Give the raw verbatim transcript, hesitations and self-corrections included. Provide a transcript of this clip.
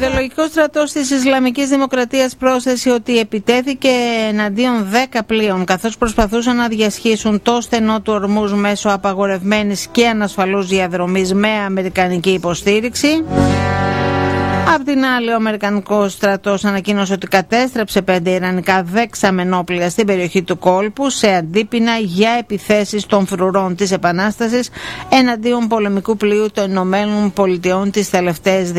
ιδεολογικός στρατός της Ισλαμικής Δημοκρατίας πρόσθεσε ότι επιτέθηκε εναντίον δέκα πλοίων καθώς προσπαθούσαν να διασχίσουν το στενό του Ορμούζ μέσω απαγορευμένης και ανασφαλούς διαδρομής με αμερικανική υποστήριξη. Απ' την άλλη, ο Αμερικανικός στρατός ανακοίνωσε ότι κατέστρεψε πέντε ιρανικά δεξαμενόπλια στην περιοχή του κόλπου σε αντίπεινα για επιθέσεις των φρουρών της Επανάστασης εναντίον πολεμικού πλοίου των Ηνωμένων Πολιτειών τις τελευταίες